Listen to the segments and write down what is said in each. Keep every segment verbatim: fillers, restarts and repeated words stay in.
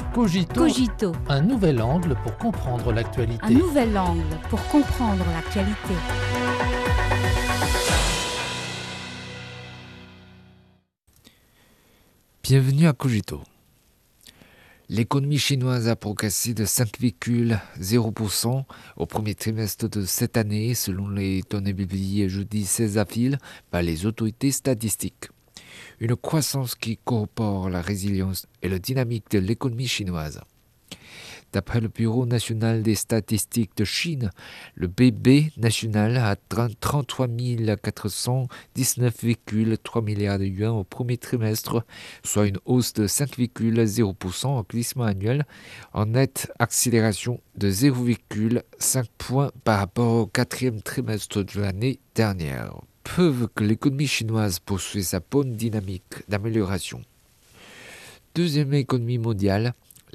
Cogito, Cogito, un nouvel angle pour comprendre l'actualité. un nouvel angle pour comprendre l'actualité. Bienvenue à Cogito. L'économie chinoise a progressé de cinq virgule zéro pour cent au premier trimestre de cette année, selon les données publiées jeudi seize avril par les autorités statistiques. Une croissance qui corrobore la résilience et la dynamique de l'économie chinoise. D'après le Bureau national des statistiques de Chine, le B B national a atteint trente-trois mille quatre cent dix-neuf virgule trois milliards de yuan au premier trimestre, soit une hausse de cinq virgule zéro pour cent en glissement annuel, en nette accélération de zéro virgule cinq points par rapport au quatrième trimestre de l'année dernière. Preuve que l'économie chinoise poursuit sa bonne dynamique d'amélioration. Deuxième économie mondiale,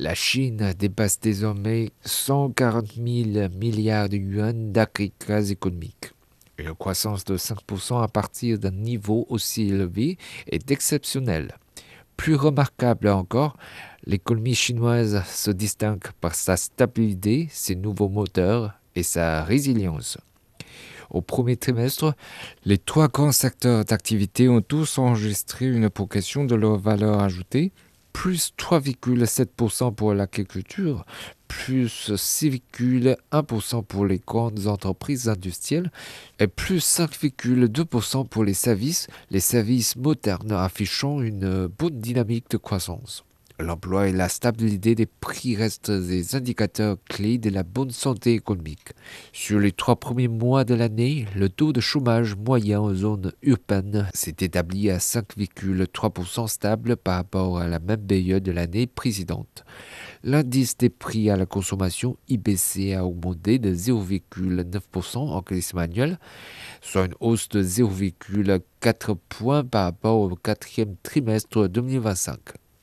la Chine dépasse désormais cent quarante mille milliards de yuan d'aggregats économiques. Une croissance de cinq pour cent à partir d'un niveau aussi élevé est exceptionnelle. Plus remarquable encore, l'économie chinoise se distingue par sa stabilité, ses nouveaux moteurs et sa résilience. Au premier trimestre, les trois grands secteurs d'activité ont tous enregistré une progression de leur valeur ajoutée, plus trois virgule sept pour cent pour l'agriculture, plus six virgule un pour cent pour les grandes entreprises industrielles et plus cinq virgule deux pour cent pour les services, les services modernes affichant une bonne dynamique de croissance. L'emploi et la stabilité des prix restent des indicateurs clés de la bonne santé économique. Sur les trois premiers mois de l'année, le taux de chômage moyen en zone urbaine s'est établi à cinq virgule trois pour cent stable par rapport à la même période de l'année précédente. L'indice des prix à la consommation I B C a augmenté de zéro virgule neuf pour cent en glissement annuel, soit une hausse de zéro virgule quatre points par rapport au quatrième trimestre deux mille vingt-cinq.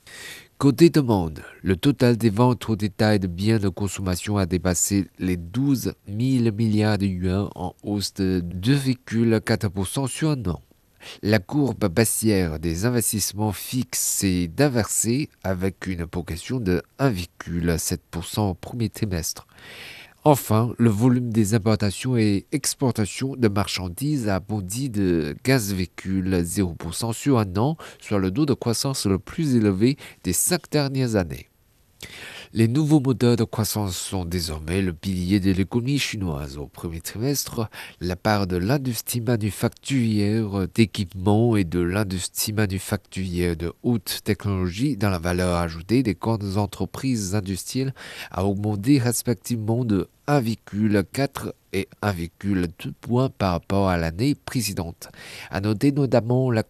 Côté demande, le total des ventes au détail de biens de consommation a dépassé les douze mille milliards de yuan en hausse de deux virgule quatre pour cent sur un an. La courbe baissière des investissements fixes s'est inversée avec une progression de un virgule sept pour cent au premier trimestre. Enfin, le volume des importations et exportations de marchandises a bondi de quinze virgule zéro pour cent sur un an, soit le taux de croissance le plus élevé des cinq dernières années. Les nouveaux moteurs de croissance sont désormais le pilier de l'économie chinoise. Au premier trimestre, la part de l'industrie manufacturière d'équipement et de l'industrie manufacturière de haute technologie dans la valeur ajoutée des grandes entreprises industrielles a augmenté respectivement de un virgule quatre et un virgule deux points par rapport à l'année précédente. À noter notamment la